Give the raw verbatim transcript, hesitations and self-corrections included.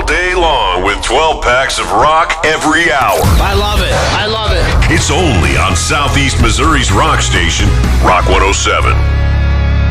all day long with twelve packs of rock every hour. I love it. I love it. It's only on Southeast Missouri's rock station, Rock one oh seven.